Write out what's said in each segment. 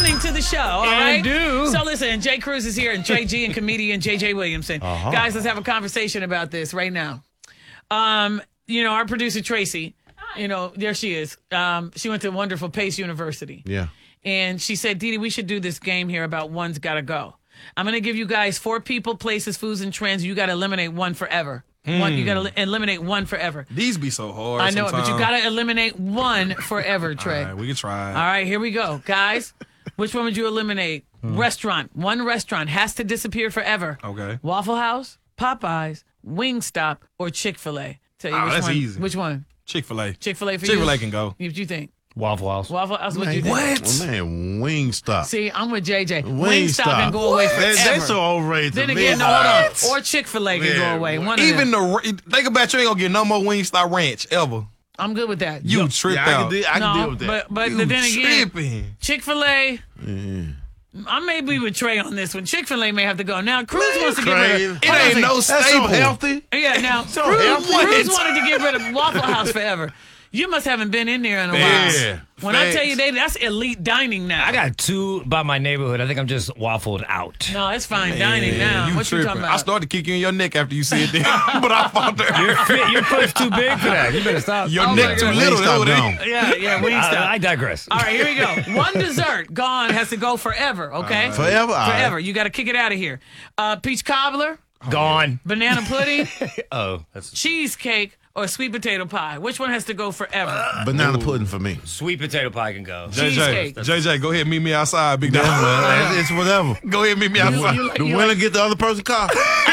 listening to the show, all right? I do. So listen, Jay Cruz is here and Trey G and comedian JJ Williamson. Guys, let's have a conversation about this right now. Our producer Tracy, there she is. She went to wonderful Pace University. Yeah. And she said, Didi, we should do this game here about one's gotta go. I'm going to give you guys 4 people, places, foods, and trends. You got to eliminate one forever. You got to eliminate one forever. These be so hard. I know it, sometimes. but you got to eliminate one forever, Trey. All right, we can try. All right, here we go. Guys, which one would you eliminate? Restaurant. One restaurant has to disappear forever. Okay. Waffle House, Popeyes, Wingstop, or Chick-fil-A. Tell you which that's one. easy. Which one? Chick-fil-A. Chick-fil-A for you? Chick-fil-A can go. What you think? Waffle House. Waffle House, what you think? What? Man, Wingstop. See, I'm with JJ. Wingstop can go away forever. That's so overrated. Then to again, me. no, hold on. Or Chick-fil-A can go away. One of Even them. think about you ain't gonna get no more Wingstop Ranch ever. I'm good with that. You tripped out. I can deal with that. But You then again, tripping. Chick-fil-A, I may be with Trey on this one. Chick-fil-A may have to go. Now, Cruz wants to get rid of It ain't no That's so staple. healthy. Yeah, now, So Cruz healthy. wanted to get rid of Waffle House forever. You must haven't been in there in a while. Yeah, When I tell facts. you, that's elite dining now. I got 2 by my neighborhood. I think I'm just waffled out. No, it's fine dining now. You What you tripping. talking about? I started to kick you in your neck after you said that, but I fought there. Your foot's too big for that. You better stop. Your Oh neck my too God. little. Wingstop That gone. Yeah, Wingstop. I digress. All right, here we go. One dessert gone has to go forever, okay? Forever? All right. Forever. You got to kick it out of here. Peach cobbler, Gone. banana pudding, Oh, that's cheesecake, or sweet potato pie. Which one has to go forever? Banana pudding for me. sweet potato pie can go. Cheesecake. JJ, go ahead and meet me outside, big dog. It's whatever. Go ahead and meet me outside. The winner get the other person car.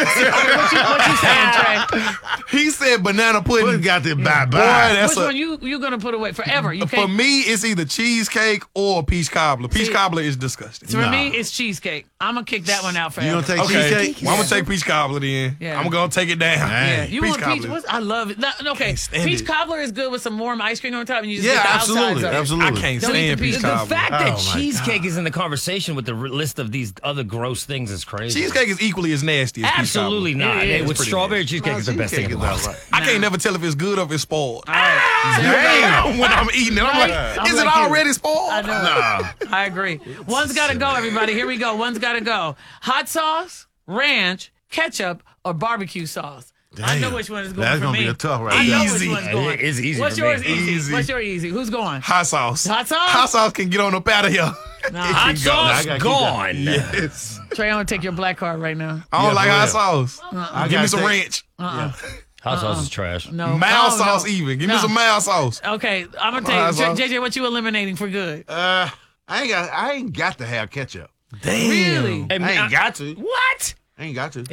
What you saying, Trey? He said banana pudding. Pudding got the Boy, bye-bye. that's Which one you gonna put away forever? You for can't. me, it's either cheesecake or peach cobbler. Peach cobbler is disgusting. For me, it's cheesecake. I'm gonna kick that one out forever. You gonna take Okay, cheesecake? well, I'm gonna take peach cobbler then. Yeah. I'm gonna take it down. Yeah, you peach want peach? cobbler. I love it. Okay, Can't stand peach it. cobbler is good with some warm ice cream on top, and you just Yeah, get the Absolutely. outsides of it. Absolutely. I can't Don't eat stand the peach peach- The cobbler. fact that Oh, my cheesecake is in the conversation with the list of these other gross things is crazy. Cheesecake is equally as nasty as peach Absolutely cobbler. not. It is With pretty strawberry cheesecake is the best thing in the world. I can't never tell if it's good or if it's spoiled. Damn. When I'm eating it, I'm like, I'm is it like you. already spoiled? I know. I agree. One's got to go, everybody. Here we go. One's got to go. Hot sauce, ranch, ketchup, or barbecue sauce. I know Damn. which one is going That's for gonna me. be a tough right I know there. which Easy. one's going. It is easy What's for me. yours easy? Easy. What's your easy? Who's going? Hot sauce. Hot sauce? Hot sauce can get on up out of here. Hot I sauce gotta keep gone. Yes. Trey, I'm going to take your black card right now. I don't Yeah, like for hot real. sauce. I Give me gotta some take- ranch. Hot sauce is trash. No. Mild Oh, sauce no. even. Give No. me some mild sauce. Okay, I'm going to Hot take sauce. JJ, what you eliminating for good? I ain't got to have ketchup. Damn. Really? Hey, I ain't got to. What? I ain't got to.